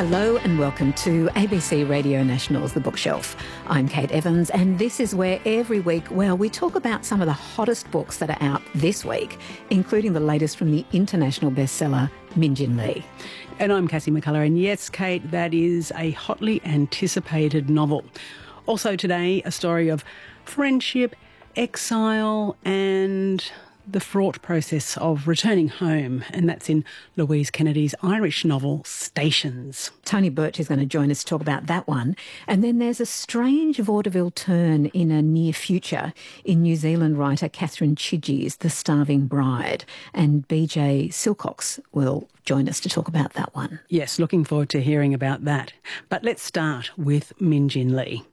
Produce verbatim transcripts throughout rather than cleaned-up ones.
Hello and welcome to A B C Radio National's The Bookshelf. I'm Kate Evans, and this is where every week, well, we talk about some of the hottest books that are out this week, including the latest from the international bestseller Min Jin Lee. And I'm Cassie McCullough, and yes, Kate, that is a hotly anticipated novel. Also today, a story of friendship, exile and the fraught process of returning home, and that's in Louise Kennedy's Irish novel Stations. Tony Birch is going to join us to talk about that one. And then there's a strange vaudeville turn in a near future in New Zealand writer Catherine Chidgey's The Starving Bride, and B J Silcox will join us to talk about that one. Yes, looking forward to hearing about that. But let's start with Min Jin Lee.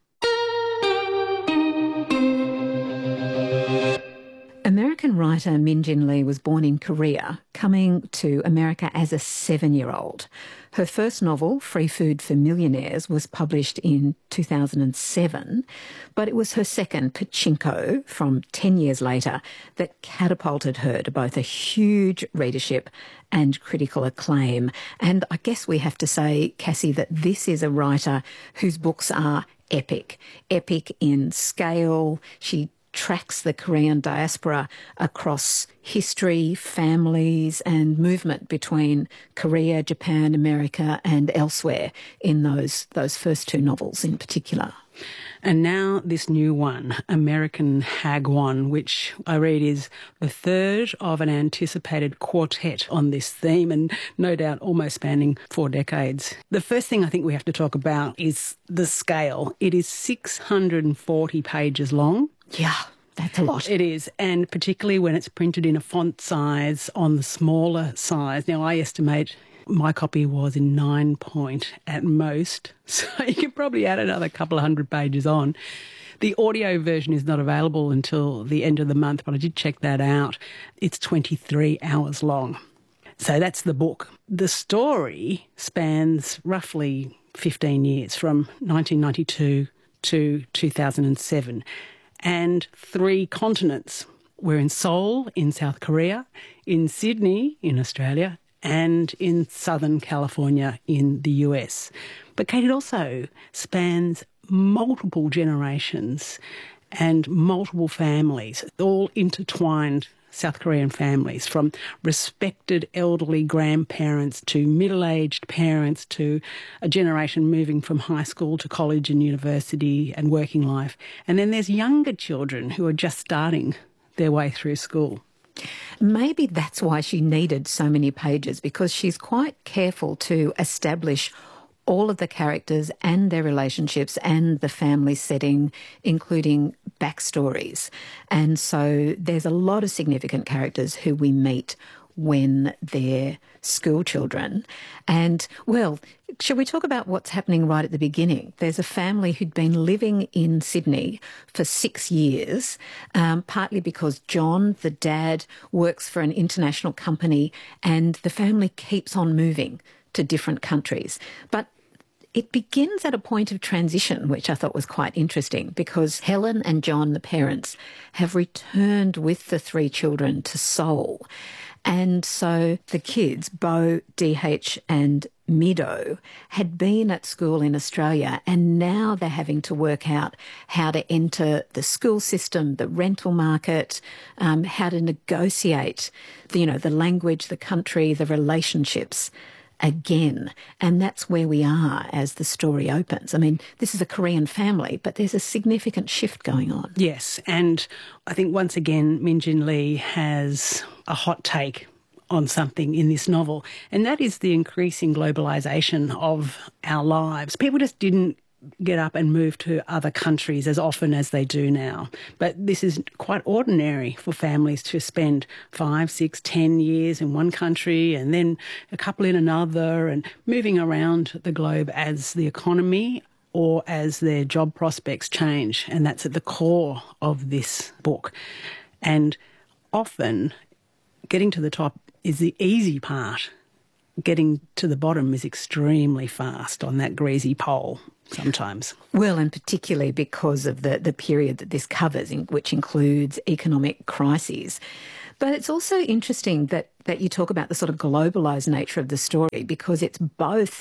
American writer Min Jin Lee was born in Korea, coming to America as a seven-year-old. Her first novel, Free Food for Millionaires, was published in two thousand seven, but it was her second, Pachinko, from ten years later, that catapulted her to both a huge readership and critical acclaim. And I guess we have to say, Cassie, that this is a writer whose books are epic, epic in scale. She tracks the Korean diaspora across history, families and movement between Korea, Japan, America and elsewhere in those those first two novels in particular. And now this new one, American Hagwon, which I read is the third of an anticipated quartet on this theme, and no doubt almost spanning four decades. The first thing I think we have to talk about is the scale. It is six hundred forty pages long. Yeah, that's a lot. It is, and particularly when it's printed in a font size on the smaller size. Now, I estimate my copy was in nine point at most, so you could probably add another couple of hundred pages on. The audio version is not available until the end of the month, but I did check that out. It's twenty-three hours long. So that's the book. The story spans roughly fifteen years, from nineteen ninety-two to two thousand seven, and three continents. We're in Seoul in South Korea, in Sydney in Australia, and in Southern California in the U S. But Kate, it also spans multiple generations and multiple families, all intertwined South Korean families, from respected elderly grandparents to middle-aged parents to a generation moving from high school to college and university and working life. And then there's younger children who are just starting their way through school. Maybe that's why she needed so many pages, because she's quite careful to establish all of the characters and their relationships and the family setting, including backstories. And so there's a lot of significant characters who we meet when they're school children. And, well, shall we talk about what's happening right at the beginning? There's a family who'd been living in Sydney for six years, um, partly because John, the dad, works for an international company and the family keeps on moving to different countries. But it begins at a point of transition, which I thought was quite interesting, because Helen and John, the parents, have returned with the three children to Seoul. And so the kids, Bo, D H and Mido, had been at school in Australia, and now they're having to work out how to enter the school system, the rental market, um, how to negotiate, the, you know, the language, the country, the relationships again. And that's where we are as the story opens. I mean, this is a Korean family, but there's a significant shift going on. Yes, and I think once again Min Jin Lee has a hot take on something in this novel, and that is the increasing globalisation of our lives. People just didn't get up and move to other countries as often as they do now. But this is quite ordinary for families to spend five, six, ten years in one country and then a couple in another, and moving around the globe as the economy or as their job prospects change. And that's at the core of this book. And often getting to the top is the easy part. Getting to the bottom is extremely fast on that greasy pole sometimes. Well, and particularly because of the, the period that this covers, in, which includes economic crises. But it's also interesting that, that you talk about the sort of globalised nature of the story, because it's both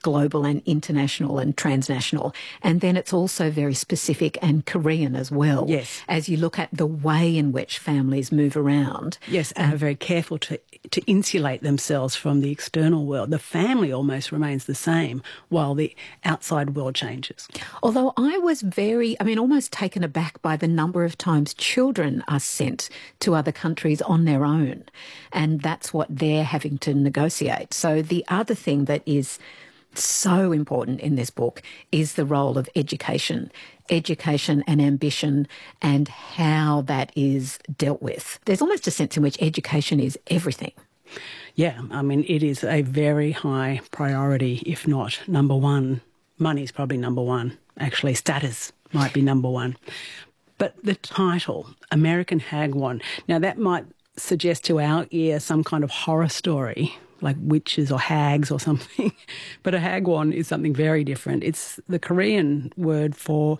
global and international and transnational. And then it's also very specific and Korean as well. Yes. As you look at the way in which families move around. Yes, and are very careful to, to insulate themselves from the external world. The family almost remains the same while the outside world changes. Although I was very, I mean, almost taken aback by the number of times children are sent to other countries on their own. And that's what they're having to negotiate. So the other thing that is so important in this book is the role of education, education and ambition and how that is dealt with. There's almost a sense in which education is everything. Yeah, I mean, it is a very high priority, if not number one. Money is probably number one. Actually, status might be number one. But the title, American Hagwon, now that might suggest to our ear some kind of horror story, like witches or hags or something. But a hagwon is something very different. It's the Korean word for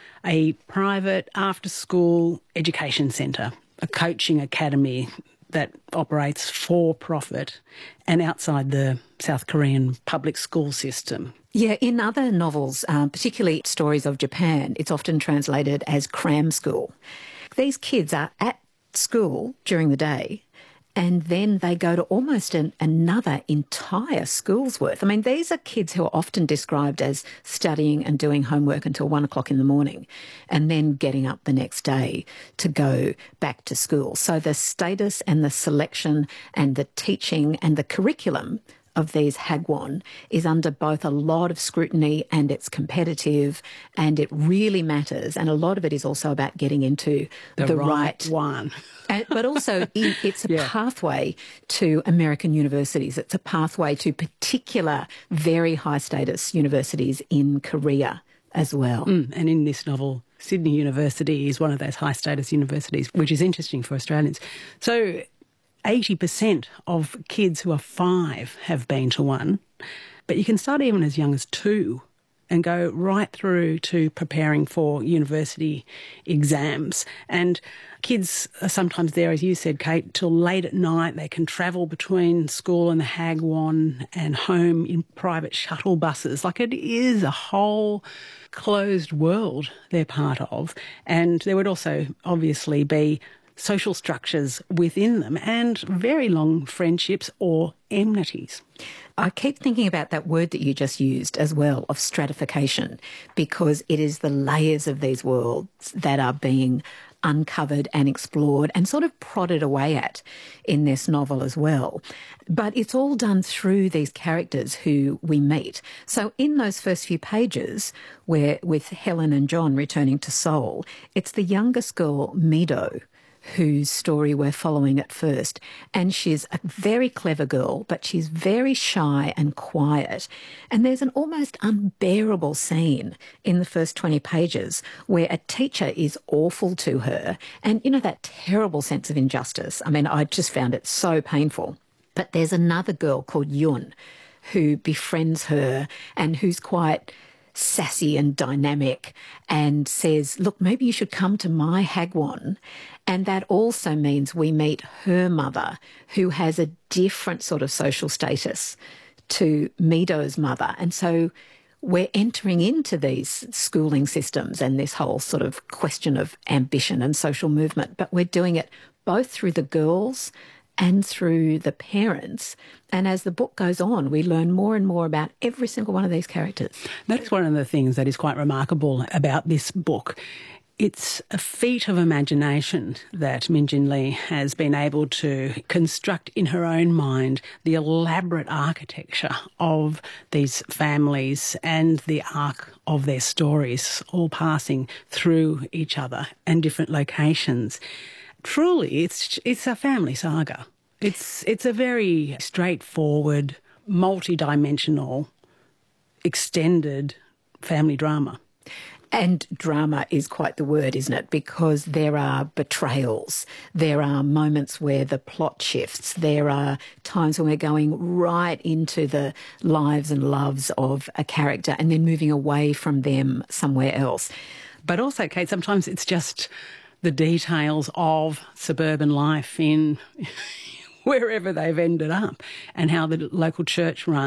a private after-school education centre, a coaching academy that operates for profit and outside the South Korean public school system. Yeah, in other novels, um, particularly stories of Japan, it's often translated as cram school. These kids are at school during the day and then they go to almost an, another entire school's worth. I mean, these are kids who are often described as studying and doing homework until one o'clock in the morning and then getting up the next day to go back to school. So the status and the selection and the teaching and the curriculum of these hagwon is under both a lot of scrutiny and it's competitive and it really matters. And a lot of it is also about getting into the, the right, right one. And, but also it's a yeah. pathway to American universities. It's a pathway to particular very high status universities in Korea as well. Mm, and in this novel, Sydney University is one of those high status universities, which is interesting for Australians. So eighty percent of kids who are five have been to one, but you can start even as young as two and go right through to preparing for university exams. And kids are sometimes there, as you said, Kate, till late at night. They can travel between school and the hagwon and home in private shuttle buses. Like, it is a whole closed world they're part of. And there would also obviously be social structures within them and very long friendships or enmities. I keep thinking about that word that you just used as well, of stratification, because it is the layers of these worlds that are being uncovered and explored and sort of prodded away at in this novel as well. But it's all done through these characters who we meet. So in those first few pages, where with Helen and John returning to Seoul, it's the youngest girl, Mido, whose story we're following at first. And she's a very clever girl, but she's very shy and quiet. And there's an almost unbearable scene in the first twenty pages where a teacher is awful to her. And, you know, that terrible sense of injustice. I mean, I just found it so painful. But there's another girl called Yun who befriends her and who's quite sassy and dynamic and says, look, maybe you should come to my hagwon. And that also means we meet her mother, who has a different sort of social status to Mido's mother. And so we're entering into these schooling systems and this whole sort of question of ambition and social movement, but we're doing it both through the girls and through the parents. And as the book goes on, we learn more and more about every single one of these characters. That is one of the things that is quite remarkable about this book. It's a feat of imagination that Min Jin Lee has been able to construct in her own mind the elaborate architecture of these families and the arc of their stories, all passing through each other and different locations. Truly, it's it's a family saga. It's it's a very straightforward, multi-dimensional, extended family drama. And drama is quite the word, isn't it? Because there are betrayals. There are moments where the plot shifts. There are times when we're going right into the lives and loves of a character and then moving away from them somewhere else. But also, Kate, sometimes it's just the details of suburban life in wherever they've ended up and how the local church runs.